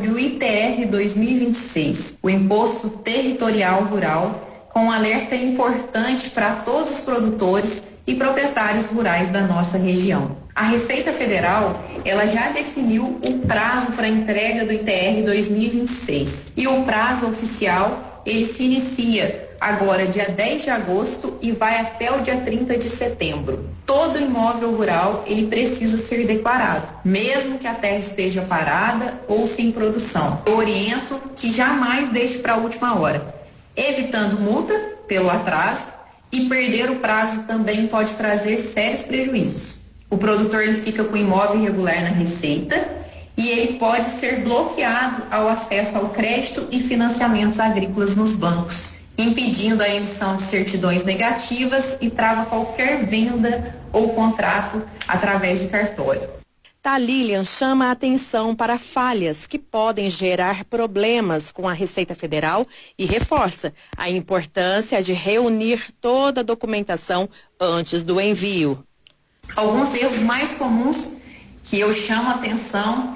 sobre o ITR 2026, o Imposto Territorial Rural, com um alerta importante para todos os produtores e proprietários rurais da nossa região. A Receita Federal, ela já definiu o prazo para entrega do ITR 2026 e o prazo oficial, ele se inicia agora dia 10 de agosto e vai até o dia 30 de setembro. Todo imóvel rural, ele precisa ser declarado, mesmo que a terra esteja parada ou sem produção. Eu oriento que jamais deixe para a última hora, evitando multa pelo atraso, e perder o prazo também pode trazer sérios prejuízos. O produtor ele fica com o imóvel irregular na Receita e ele pode ser bloqueado ao acesso ao crédito e financiamentos agrícolas nos bancos, impedindo a emissão de certidões negativas e trava qualquer venda ou contrato através de cartório. Lilian chama a atenção para falhas que podem gerar problemas com a Receita Federal e reforça a importância de reunir toda a documentação antes do envio. Alguns erros mais comuns que eu chamo a atenção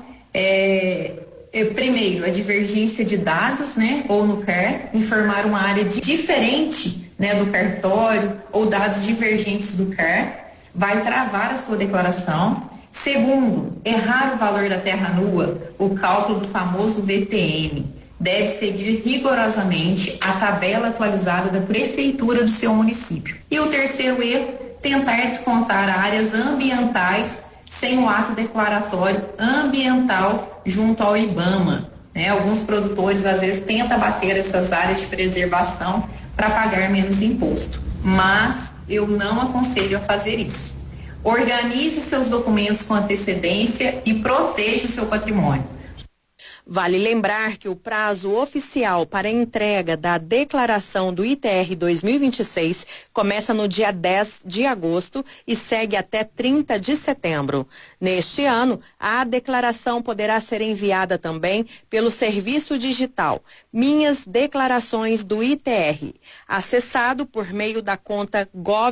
primeiro, a divergência de dados, ou no CAR, informar uma área diferente, do cartório ou dados divergentes do CAR, vai travar a sua declaração. Segundo, errar o valor da terra nua, o cálculo do famoso VTM. Deve seguir rigorosamente a tabela atualizada da prefeitura do seu município. E o terceiro erro, tentar descontar áreas ambientais sem o ato declaratório ambiental junto ao IBAMA. Alguns produtores às vezes tentam bater essas áreas de preservação para pagar menos imposto, mas eu não aconselho a fazer isso. Organize seus documentos com antecedência e proteja o seu patrimônio. Vale lembrar que o prazo oficial para entrega da declaração do ITR 2026 começa no dia 10 de agosto e segue até 30 de setembro. Neste ano, a declaração poderá ser enviada também pelo serviço digital Minhas Declarações do ITR, acessado por meio da conta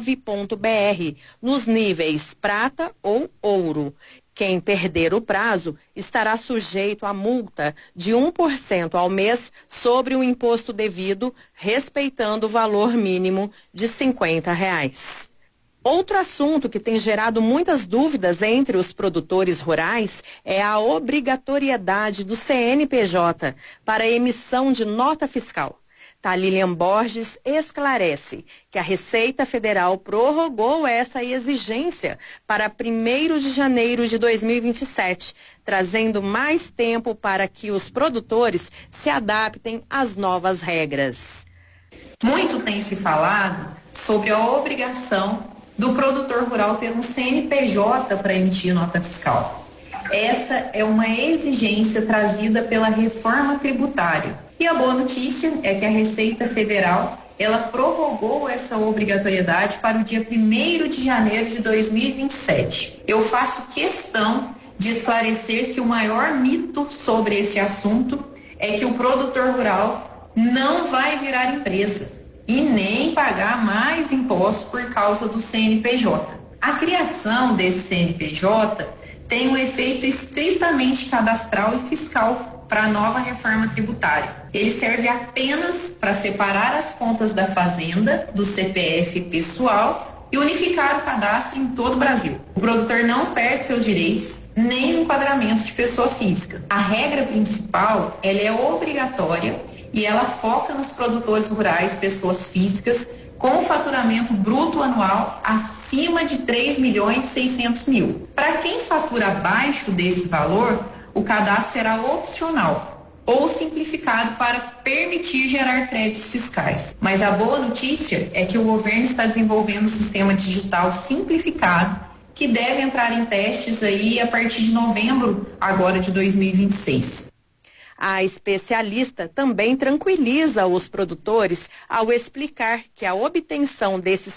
gov.br, nos níveis prata ou ouro. Quem perder o prazo estará sujeito a multa de 1% ao mês sobre o imposto devido, respeitando o valor mínimo de R$50. Outro assunto que tem gerado muitas dúvidas entre os produtores rurais é a obrigatoriedade do CNPJ para a emissão de nota fiscal. Lilian Borges esclarece que a Receita Federal prorrogou essa exigência para 1º de janeiro de 2027, trazendo mais tempo para que os produtores se adaptem às novas regras. Muito tem se falado sobre a obrigação do produtor rural ter um CNPJ para emitir nota fiscal. Essa é uma exigência trazida pela reforma tributária. E a boa notícia é que a Receita Federal, ela prorrogou essa obrigatoriedade para o dia 1º de janeiro de 2027. Eu faço questão de esclarecer que o maior mito sobre esse assunto é que o produtor rural não vai virar empresa e nem pagar mais impostos por causa do CNPJ. A criação desse CNPJ tem um efeito estritamente cadastral e fiscal para a nova reforma tributária. Ele serve apenas para separar as contas da fazenda do CPF pessoal e unificar o cadastro em todo o Brasil. O produtor não perde seus direitos nem o enquadramento de pessoa física. A regra principal, ela é obrigatória e ela foca nos produtores rurais, pessoas físicas, com faturamento bruto anual acima de 3.600.000. Para quem fatura abaixo desse valor, o cadastro será opcional ou simplificado para permitir gerar créditos fiscais. Mas a boa notícia é que o governo está desenvolvendo um sistema digital simplificado que deve entrar em testes aí a partir de novembro agora de 2026. A especialista também tranquiliza os produtores ao explicar que a obtenção desse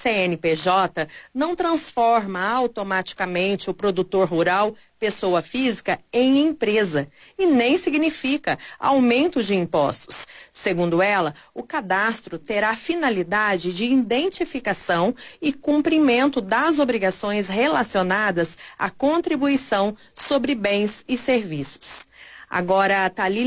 CNPJ não transforma automaticamente o produtor rural, pessoa física, em empresa e nem significa aumento de impostos. Segundo ela, o cadastro terá finalidade de identificação e cumprimento das obrigações relacionadas à contribuição sobre bens e serviços. Agora,